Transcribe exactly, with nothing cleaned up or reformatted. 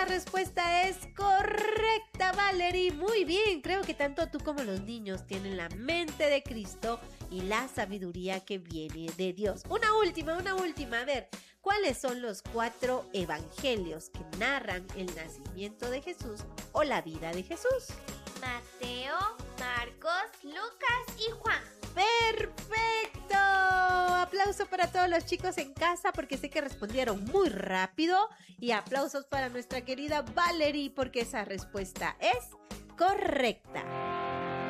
esa respuesta es correcta, Valerie. Muy bien, creo que tanto tú como los niños tienen la mente de Cristo y la sabiduría que viene de Dios. Una última, una última. A ver, ¿cuáles son los cuatro evangelios que narran el nacimiento de Jesús o la vida de Jesús? Mateo, Marcos, Lucas y Juan. ¡Perfecto! Aplauso para todos los chicos en casa porque sé que respondieron muy rápido. Y aplausos para nuestra querida Valerie porque esa respuesta es correcta.